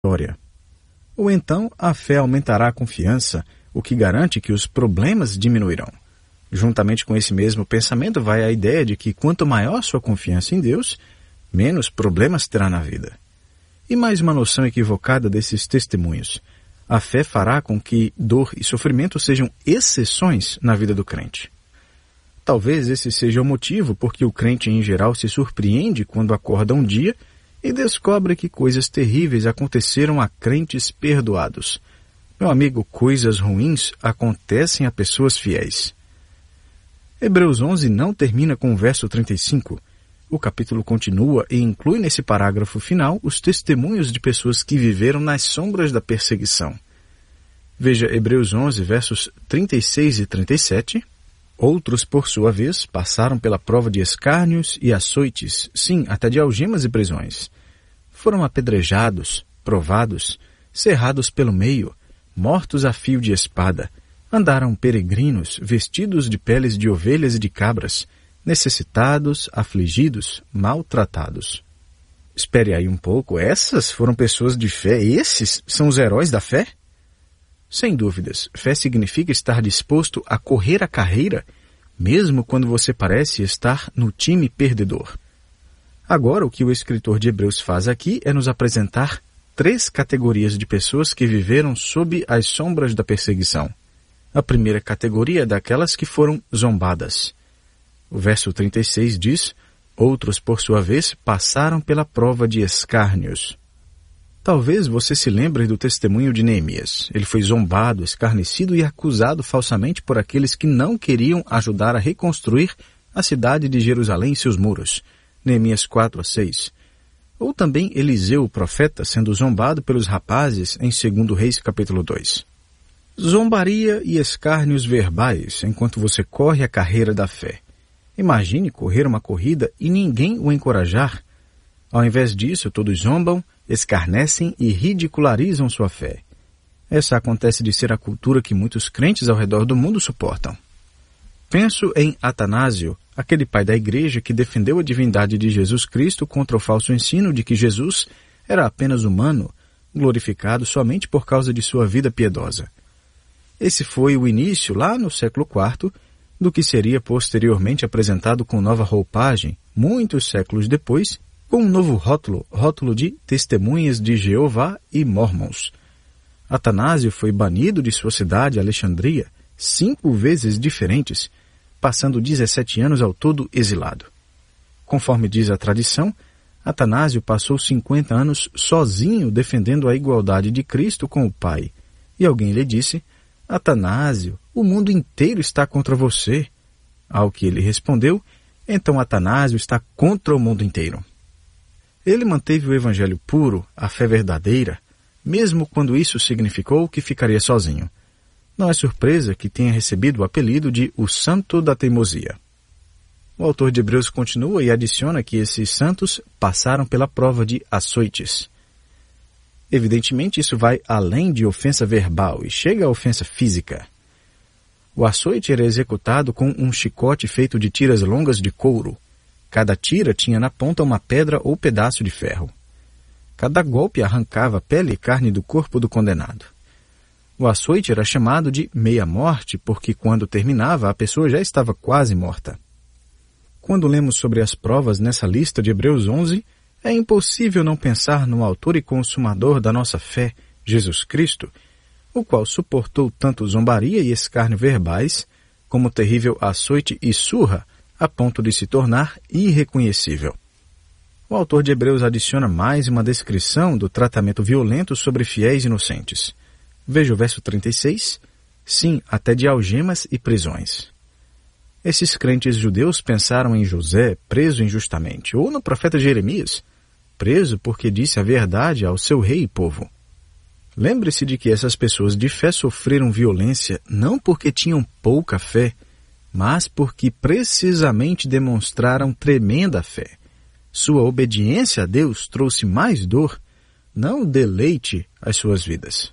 história. Ou então a fé aumentará a confiança, o que garante que os problemas diminuirão. Juntamente com esse mesmo pensamento vai a ideia de que quanto maior sua confiança em Deus, menos problemas terá na vida. E mais uma noção equivocada desses testemunhos. A fé fará com que dor e sofrimento sejam exceções na vida do crente. Talvez esse seja o motivo por que o crente em geral se surpreende quando acorda um dia e descobre que coisas terríveis aconteceram a crentes perdoados. Meu amigo, coisas ruins acontecem a pessoas fiéis. Hebreus 11 não termina com o verso 35. O capítulo continua e inclui nesse parágrafo final os testemunhos de pessoas que viveram nas sombras da perseguição. Veja Hebreus 11, versos 36 e 37. Outros, por sua vez, passaram pela prova de escárnios e açoites, sim, até de algemas e prisões. Foram apedrejados, provados, cerrados pelo meio, mortos a fio de espada. Andaram peregrinos, vestidos de peles de ovelhas e de cabras, necessitados, afligidos, maltratados. Espere aí um pouco, essas foram pessoas de fé? Esses são os heróis da fé? Sem dúvidas, fé significa estar disposto a correr a carreira, mesmo quando você parece estar no time perdedor. Agora, o que o escritor de Hebreus faz aqui é nos apresentar 3 categorias de pessoas que viveram sob as sombras da perseguição. A primeira categoria é daquelas que foram zombadas. O verso 36 diz: outros, por sua vez, passaram pela prova de escárnios. Talvez você se lembre do testemunho de Neemias. Ele foi zombado, escarnecido e acusado falsamente por aqueles que não queriam ajudar a reconstruir a cidade de Jerusalém e seus muros. Neemias 4-6. Ou também Eliseu, o profeta, sendo zombado pelos rapazes em 2 Reis capítulo 2. Zombaria e escárnios verbais enquanto você corre a carreira da fé. Imagine correr uma corrida e ninguém o encorajar. Ao invés disso, todos zombam, escarnecem e ridicularizam sua fé. Essa acontece de ser a cultura que muitos crentes ao redor do mundo suportam. Penso em Atanásio, aquele pai da igreja que defendeu a divindade de Jesus Cristo contra o falso ensino de que Jesus era apenas humano, glorificado somente por causa de sua vida piedosa. Esse foi o início, lá no século IV, do que seria posteriormente apresentado com nova roupagem, muitos séculos depois, com um novo rótulo de Testemunhas de Jeová e Mormons. Atanásio foi banido de sua cidade, Alexandria, 5 vezes diferentes, passando 17 anos ao todo exilado. Conforme diz a tradição, Atanásio passou 50 anos sozinho defendendo a igualdade de Cristo com o Pai. E alguém lhe disse: Atanásio, o mundo inteiro está contra você. Ao que ele respondeu: então Atanásio está contra o mundo inteiro. Ele manteve o evangelho puro, a fé verdadeira, mesmo quando isso significou que ficaria sozinho. Não é surpresa que tenha recebido o apelido de o Santo da Teimosia. O autor de Hebreus continua e adiciona que esses santos passaram pela prova de açoites. Evidentemente, isso vai além de ofensa verbal e chega à ofensa física. O açoite era executado com um chicote feito de tiras longas de couro. Cada tira tinha na ponta uma pedra ou pedaço de ferro. Cada golpe arrancava pele e carne do corpo do condenado. O açoite era chamado de meia-morte porque, quando terminava, a pessoa já estava quase morta. Quando lemos sobre as provas nessa lista de Hebreus 11, é impossível não pensar no autor e consumador da nossa fé, Jesus Cristo, o qual suportou tanto zombaria e escárnio verbais, como terrível açoite e surra, a ponto de se tornar irreconhecível. O autor de Hebreus adiciona mais uma descrição do tratamento violento sobre fiéis inocentes. Veja o verso 36. Sim, até de algemas e prisões. Esses crentes judeus pensaram em José, preso injustamente, ou no profeta Jeremias, preso porque disse a verdade ao seu rei e povo. Lembre-se de que essas pessoas de fé sofreram violência não porque tinham pouca fé, mas porque precisamente demonstraram tremenda fé. Sua obediência a Deus trouxe mais dor, não deleite às suas vidas.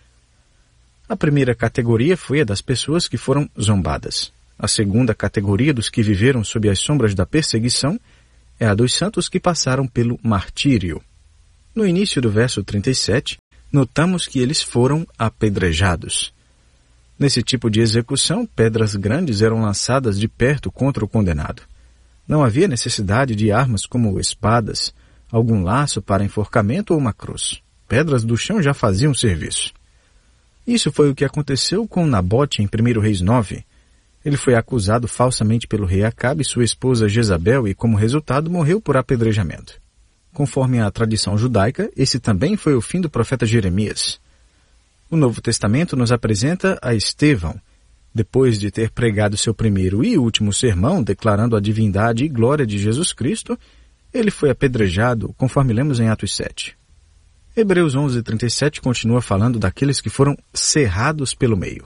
A primeira categoria foi a das pessoas que foram zombadas. A segunda categoria dos que viveram sob as sombras da perseguição é a dos santos que passaram pelo martírio. No início do verso 37, notamos que eles foram apedrejados. Nesse tipo de execução, pedras grandes eram lançadas de perto contra o condenado. Não havia necessidade de armas como espadas, algum laço para enforcamento ou uma cruz. Pedras do chão já faziam serviço. Isso foi o que aconteceu com Nabote em 1 Reis 9. Ele foi acusado falsamente pelo rei Acabe e sua esposa Jezabel e, como resultado, morreu por apedrejamento. Conforme a tradição judaica, esse também foi o fim do profeta Jeremias. O Novo Testamento nos apresenta a Estevão. Depois de ter pregado seu primeiro e último sermão, declarando a divindade e glória de Jesus Cristo, ele foi apedrejado, conforme lemos em Atos 7. Hebreus 11:37 continua falando daqueles que foram cerrados pelo meio.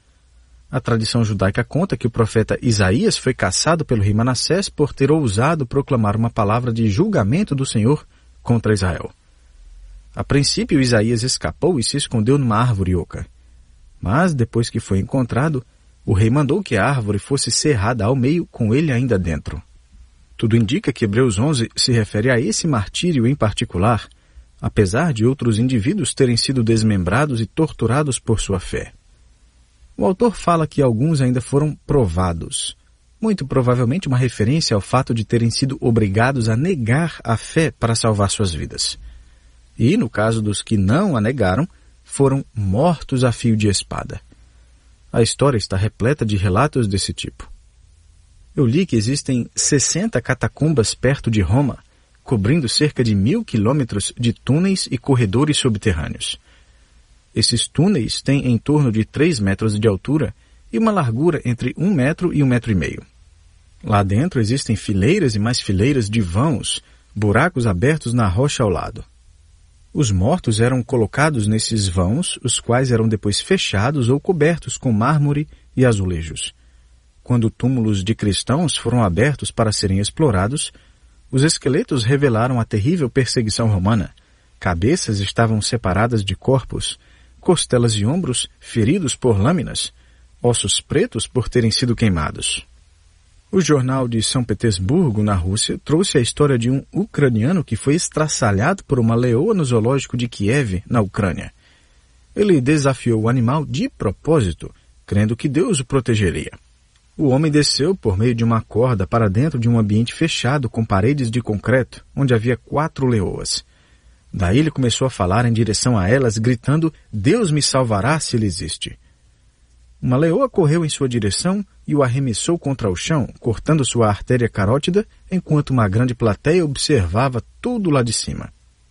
A tradição judaica conta que o profeta Isaías foi caçado pelo rei Manassés por ter ousado proclamar uma palavra de julgamento do Senhor contra Israel. A princípio, Isaías escapou e se escondeu numa árvore oca. Mas, depois que foi encontrado, o rei mandou que a árvore fosse cerrada ao meio, com ele ainda dentro. Tudo indica que Hebreus 11 se refere a esse martírio em particular, apesar de outros indivíduos terem sido desmembrados e torturados por sua fé. O autor fala que alguns ainda foram provados, muito provavelmente uma referência ao fato de terem sido obrigados a negar a fé para salvar suas vidas. E, no caso dos que não a negaram, foram mortos a fio de espada. A história está repleta de relatos desse tipo. Eu li que existem 60 catacumbas perto de Roma, cobrindo cerca de 1.000 quilômetros de túneis e corredores subterrâneos. Esses túneis têm em torno de 3 metros de altura e uma largura entre 1 metro e 1,5 metros. Lá dentro existem fileiras e mais fileiras de vãos, buracos abertos na rocha ao lado. Os mortos eram colocados nesses vãos, os quais eram depois fechados ou cobertos com mármore e azulejos. Quando túmulos de cristãos foram abertos para serem explorados, os esqueletos revelaram a terrível perseguição romana. Cabeças estavam separadas de corpos, costelas e ombros feridos por lâminas, ossos pretos por terem sido queimados. O jornal de São Petersburgo, na Rússia, trouxe a história de um ucraniano que foi estraçalhado por uma leoa no zoológico de Kiev, na Ucrânia. Ele desafiou o animal de propósito, crendo que Deus o protegeria. O homem desceu por meio de uma corda para dentro de um ambiente fechado com paredes de concreto, onde havia 4 leoas. Daí ele começou a falar em direção a elas, gritando: "Deus me salvará se ele existe." Uma leoa correu em sua direção e o arremessou contra o chão, cortando sua artéria carótida, enquanto uma grande plateia observava tudo lá de cima.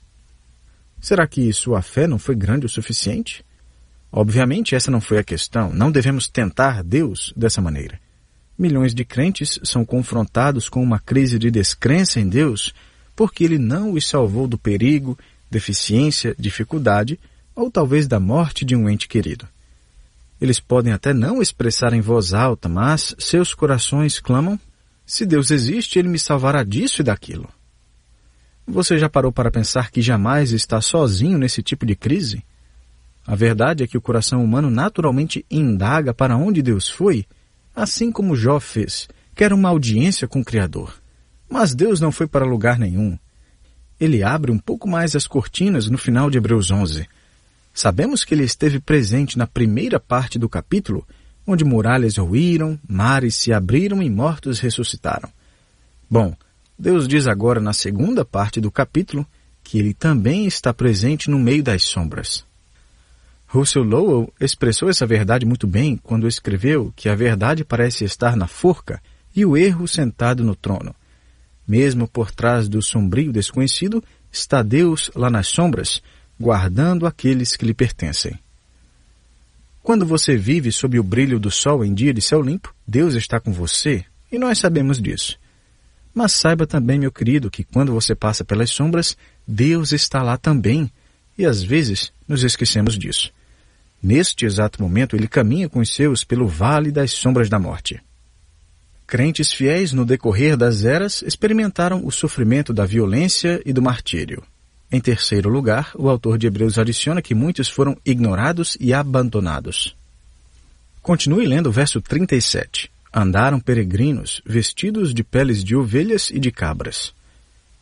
Será que sua fé não foi grande o suficiente? Obviamente essa não foi a questão. Não devemos tentar Deus dessa maneira. Milhões de crentes são confrontados com uma crise de descrença em Deus porque Ele não os salvou do perigo, deficiência, dificuldade ou talvez da morte de um ente querido. Eles podem até não expressar em voz alta, mas seus corações clamam: "Se Deus existe, Ele me salvará disso e daquilo." Você já parou para pensar que jamais está sozinho nesse tipo de crise? A verdade é que o coração humano naturalmente indaga para onde Deus foi, assim como Jó fez, quer uma audiência com o Criador. Mas Deus não foi para lugar nenhum. Ele abre um pouco mais as cortinas no final de Hebreus 11. Sabemos que ele esteve presente na primeira parte do capítulo, onde muralhas ruíram, mares se abriram e mortos ressuscitaram. Bom, Deus diz agora na segunda parte do capítulo que ele também está presente no meio das sombras. Russell Lowell expressou essa verdade muito bem quando escreveu que a verdade parece estar na forca e o erro sentado no trono. Mesmo por trás do sombrio desconhecido, está Deus lá nas sombras, guardando aqueles que lhe pertencem. Quando você vive sob o brilho do sol em dia de céu limpo, Deus está com você, e nós sabemos disso. Mas saiba também, meu querido, que quando você passa pelas sombras, Deus está lá também, e às vezes nos esquecemos disso. Neste exato momento, Ele caminha com os seus pelo vale das sombras da morte. Crentes fiéis no decorrer das eras experimentaram o sofrimento da violência e do martírio. Em terceiro lugar, o autor de Hebreus adiciona que muitos foram ignorados e abandonados. Continue lendo o verso 37. Andaram peregrinos, vestidos de peles de ovelhas e de cabras.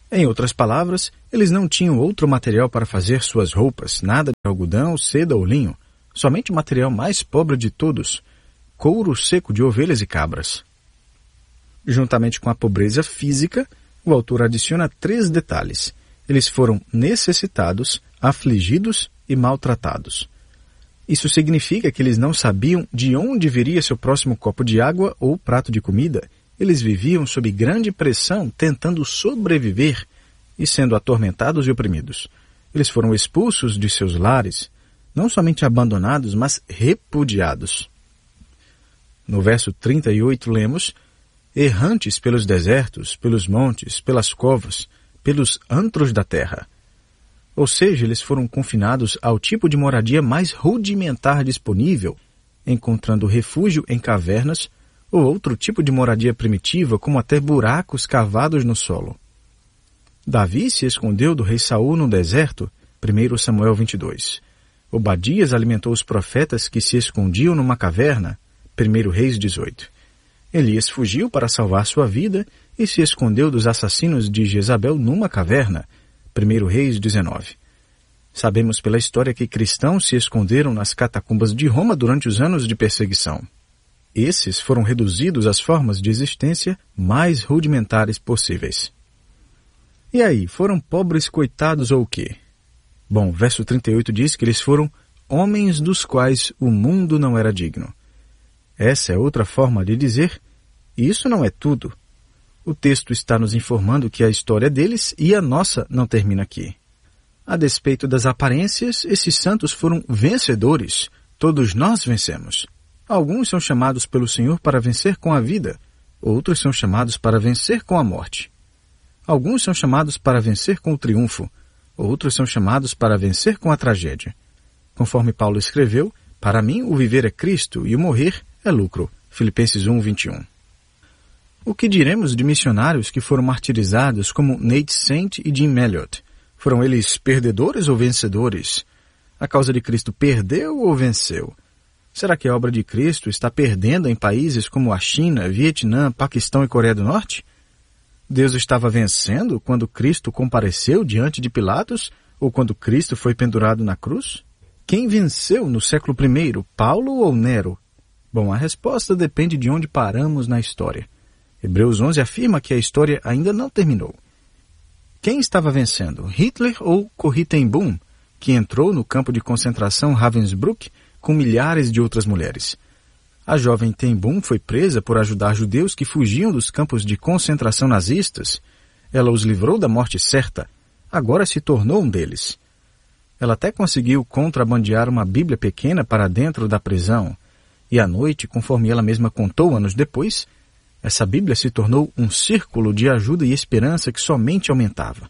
Em outras palavras, eles não tinham outro material para fazer suas roupas, nada de algodão, seda ou linho, somente o material mais pobre de todos, couro seco de ovelhas e cabras. Juntamente com a pobreza física, o autor adiciona 3 detalhes. Eles foram necessitados, afligidos e maltratados. Isso significa que eles não sabiam de onde viria seu próximo copo de água ou prato de comida. Eles viviam sob grande pressão, tentando sobreviver e sendo atormentados e oprimidos. Eles foram expulsos de seus lares, não somente abandonados, mas repudiados. No verso 38 lemos: errantes pelos desertos, pelos montes, pelas covas, pelos antros da terra. Ou seja, eles foram confinados ao tipo de moradia mais rudimentar disponível, encontrando refúgio em cavernas ou outro tipo de moradia primitiva, como até buracos cavados no solo. Davi se escondeu do rei Saul no deserto, 1 Samuel 22. Obadias alimentou os profetas que se escondiam numa caverna, 1 Reis 18. Elias fugiu para salvar sua vida e se escondeu dos assassinos de Jezabel numa caverna, 1 Reis 19. Sabemos pela história que cristãos se esconderam nas catacumbas de Roma durante os anos de perseguição. Esses foram reduzidos às formas de existência mais rudimentares possíveis. E aí, foram pobres coitados ou o quê? Bom, verso 38 diz que eles foram homens dos quais o mundo não era digno. Essa é outra forma de dizer, isso não é tudo. O texto está nos informando que a história deles e a nossa não termina aqui. A despeito das aparências, esses santos foram vencedores. Todos nós vencemos. Alguns são chamados pelo Senhor para vencer com a vida, outros são chamados para vencer com a morte. Alguns são chamados para vencer com o triunfo, outros são chamados para vencer com a tragédia. Conforme Paulo escreveu, para mim o viver é Cristo e o morrer é lucro. Filipenses 1:21. O que diremos de missionários que foram martirizados como Nate Saint e Jim Elliot? Foram eles perdedores ou vencedores? A causa de Cristo perdeu ou venceu? Será que a obra de Cristo está perdendo em países como a China, Vietnã, Paquistão e Coreia do Norte? Deus estava vencendo quando Cristo compareceu diante de Pilatos ou quando Cristo foi pendurado na cruz? Quem venceu no século I, Paulo ou Nero? Bom, a resposta depende de onde paramos na história. Hebreus 11 afirma que a história ainda não terminou. Quem estava vencendo, Hitler ou Corrie ten Boom, que entrou no campo de concentração Ravensbrück com milhares de outras mulheres? A jovem ten Boom foi presa por ajudar judeus que fugiam dos campos de concentração nazistas. Ela os livrou da morte certa, agora se tornou um deles. Ela até conseguiu contrabandear uma Bíblia pequena para dentro da prisão, e à noite, conforme ela mesma contou anos depois, essa Bíblia se tornou um círculo de ajuda e esperança que somente aumentava.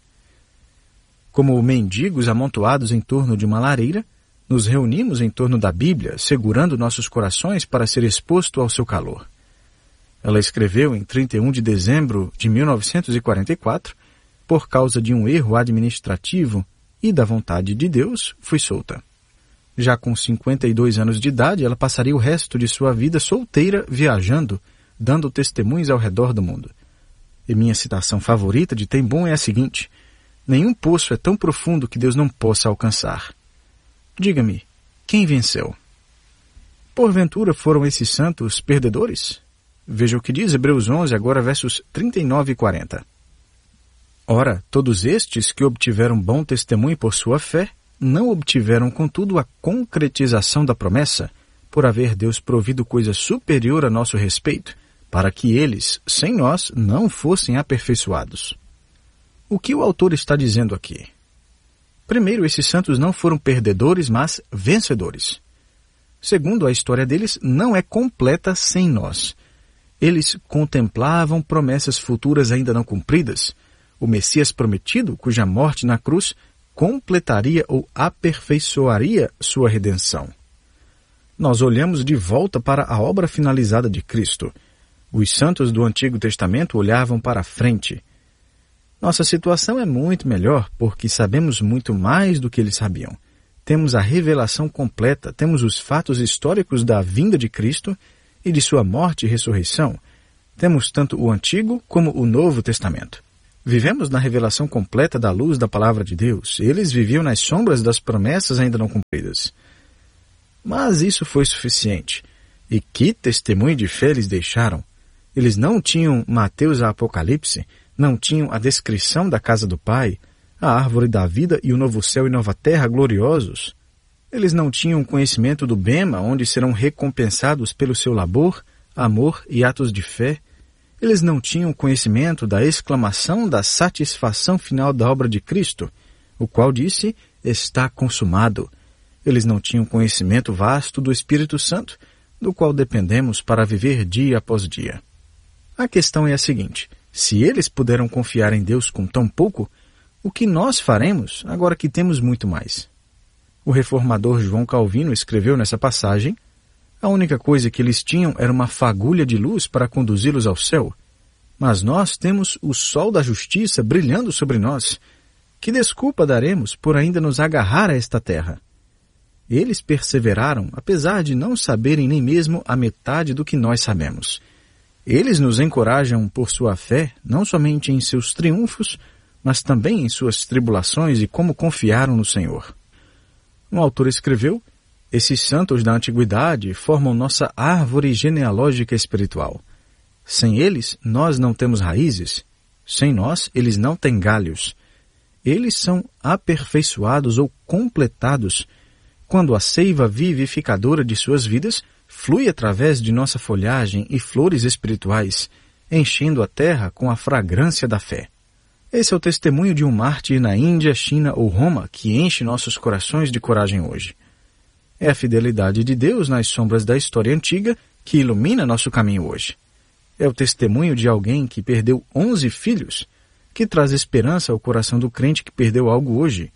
Como mendigos amontoados em torno de uma lareira, nos reunimos em torno da Bíblia, segurando nossos corações para ser exposto ao seu calor. Ela escreveu em 31 de dezembro de 1944, por causa de um erro administrativo e da vontade de Deus, fui solta. Já com 52 anos de idade, ela passaria o resto de sua vida solteira, viajando, dando testemunhos ao redor do mundo. E minha citação favorita de ten Boom é a seguinte: nenhum poço é tão profundo que Deus não possa alcançar. Diga-me, quem venceu? Porventura foram esses santos perdedores? Veja o que diz Hebreus 11, agora versos 39 e 40. Ora, todos estes que obtiveram bom testemunho por sua fé, não obtiveram, contudo, a concretização da promessa, por haver Deus provido coisa superior a nosso respeito, para que eles, sem nós, não fossem aperfeiçoados. O que o autor está dizendo aqui? Primeiro, esses santos não foram perdedores, mas vencedores. Segundo, a história deles não é completa sem nós. Eles contemplavam promessas futuras ainda não cumpridas. O Messias prometido, cuja morte na cruz completaria ou aperfeiçoaria sua redenção. Nós olhamos de volta para a obra finalizada de Cristo. Os santos do Antigo Testamento olhavam para a frente. Nossa situação é muito melhor porque sabemos muito mais do que eles sabiam. Temos a revelação completa, temos os fatos históricos da vinda de Cristo e de sua morte e ressurreição. Temos tanto o Antigo como o Novo Testamento. Vivemos na revelação completa da luz da palavra de Deus. Eles viviam nas sombras das promessas ainda não cumpridas. Mas isso foi suficiente. E que testemunho de fé eles deixaram! Eles não tinham Mateus a Apocalipse, não tinham a descrição da casa do Pai, a árvore da vida e o novo céu e nova terra gloriosos. Eles não tinham conhecimento do bema, onde serão recompensados pelo seu labor, amor e atos de fé. Eles não tinham conhecimento da exclamação da satisfação final da obra de Cristo, o qual disse, está consumado. Eles não tinham conhecimento vasto do Espírito Santo, do qual dependemos para viver dia após dia. A questão é a seguinte: se eles puderam confiar em Deus com tão pouco, o que nós faremos agora que temos muito mais? O reformador João Calvino escreveu nessa passagem: a única coisa que eles tinham era uma fagulha de luz para conduzi-los ao céu. Mas nós temos o sol da justiça brilhando sobre nós. Que desculpa daremos por ainda nos agarrar a esta terra? Eles perseveraram, apesar de não saberem nem mesmo a metade do que nós sabemos. Eles nos encorajam por sua fé, não somente em seus triunfos, mas também em suas tribulações e como confiaram no Senhor. Um autor escreveu: esses santos da antiguidade formam nossa árvore genealógica espiritual. Sem eles, nós não temos raízes. Sem nós, eles não têm galhos. Eles são aperfeiçoados ou completados quando a seiva vivificadora de suas vidas flui através de nossa folhagem e flores espirituais, enchendo a terra com a fragrância da fé. Esse é o testemunho de um mártir na Índia, China ou Roma que enche nossos corações de coragem hoje. É a fidelidade de Deus nas sombras da história antiga que ilumina nosso caminho hoje. É o testemunho de alguém que perdeu 11 filhos, que traz esperança ao coração do crente que perdeu algo hoje.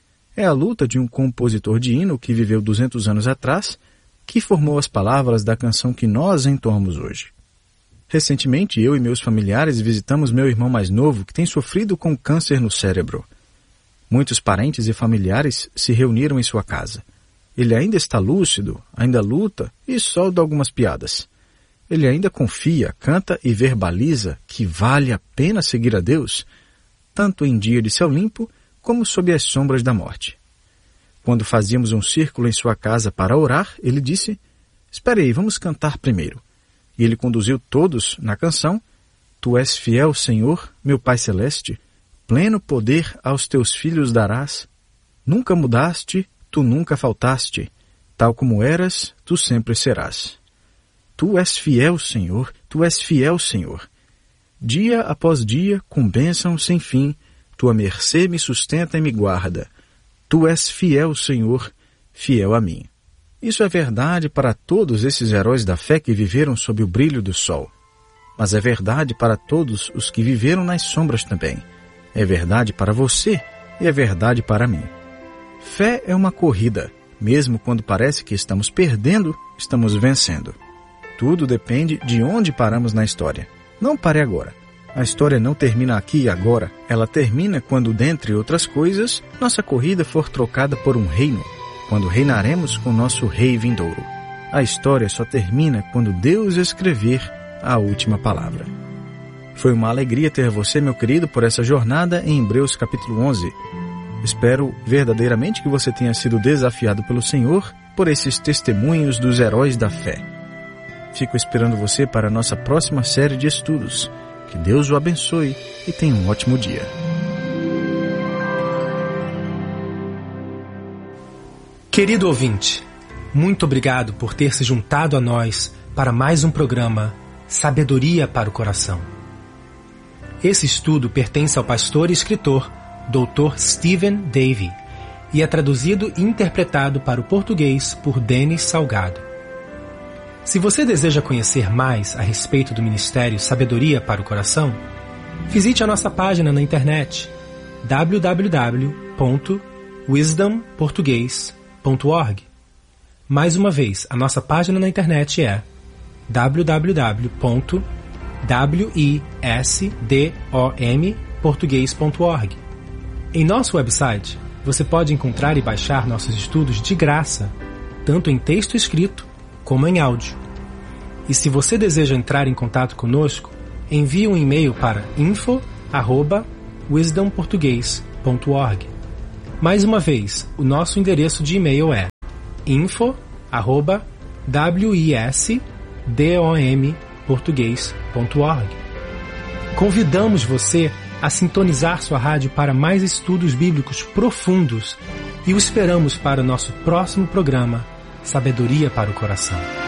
É a luta de um compositor de hino que viveu 200 anos atrás, que formou as palavras da canção que nós entoamos hoje. Recentemente, eu e meus familiares visitamos meu irmão mais novo que tem sofrido com câncer no cérebro. Muitos parentes e familiares se reuniram em sua casa. Ele ainda está lúcido, ainda luta e solta algumas piadas. Ele ainda confia, canta e verbaliza que vale a pena seguir a Deus, tanto em dia de céu limpo como sob as sombras da morte. Quando fazíamos um círculo em sua casa para orar, ele disse: espere aí, vamos cantar primeiro. E ele conduziu todos na canção: Tu és fiel, Senhor, meu Pai Celeste, pleno poder aos teus filhos darás. Nunca mudaste, tu nunca faltaste, tal como eras, tu sempre serás. Tu és fiel, Senhor, tu és fiel, Senhor. Dia após dia, com bênção sem fim, tua mercê me sustenta e me guarda. Tu és fiel, Senhor, fiel a mim. Isso é verdade para todos esses heróis da fé que viveram sob o brilho do sol. Mas é verdade para todos os que viveram nas sombras também. É verdade para você e é verdade para mim. Fé é uma corrida. Mesmo quando parece que estamos perdendo, estamos vencendo. Tudo depende de onde paramos na história. Não pare agora. A história não termina aqui e agora. Ela termina quando, dentre outras coisas, nossa corrida for trocada por um reino, quando reinaremos com nosso rei vindouro. A história só termina quando Deus escrever a última palavra. Foi uma alegria ter você, meu querido, por essa jornada em Hebreus capítulo 11. Espero verdadeiramente que você tenha sido desafiado pelo Senhor por esses testemunhos dos heróis da fé. Fico esperando você para a nossa próxima série de estudos. Que Deus o abençoe e tenha um ótimo dia. Querido ouvinte, muito obrigado por ter se juntado a nós para mais um programa Sabedoria para o Coração. Esse estudo pertence ao pastor e escritor Dr. Stephen Davey e é traduzido e interpretado para o português por Denis Salgado. Se você deseja conhecer mais a respeito do Ministério Sabedoria para o Coração, visite a nossa página na internet www.wisdomportugues.org. Mais uma vez, a nossa página na internet é www.wisdomportugues.org. Em nosso website, você pode encontrar e baixar nossos estudos de graça, tanto em texto escrito como em áudio. E se você deseja entrar em contato conosco, envie um e-mail para info@wisdom.org. wisdomportuguês.org. Mais uma vez, o nosso endereço de e-mail é info@wisdomportuguês.org. Convidamos você a sintonizar sua rádio para mais estudos bíblicos profundos e o esperamos para o nosso próximo programa, Sabedoria para o Coração.